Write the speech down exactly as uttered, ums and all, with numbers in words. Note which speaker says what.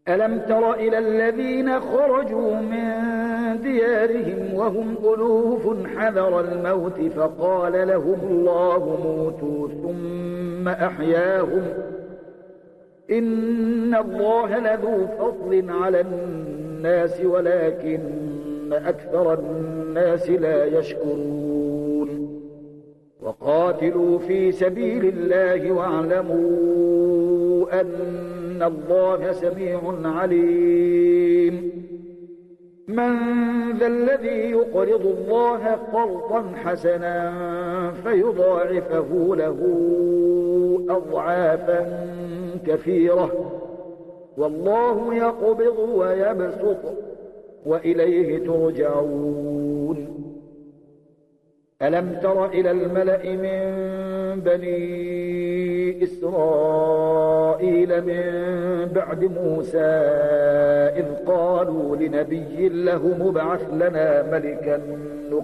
Speaker 1: ألم تر إلى الذين خرجوا من ديارهم وهم ألوف حذر الموت فقال لهم الله موتوا ثم أحياهم إن الله لذو فضل على الناس ولكن أكثر الناس لا يشكرون وقاتلوا في سبيل الله واعلموا أن الله سميع عليم من ذا الذي يقرض الله قرضا حسنا فيضاعفه له أضعافا كثيرة والله يقبض ويبسط وإليه ترجعون ألم تر إلى الملأ من بني إسرائيل من بعد موسى إذ قالوا لنبي له ابعث لنا ملكا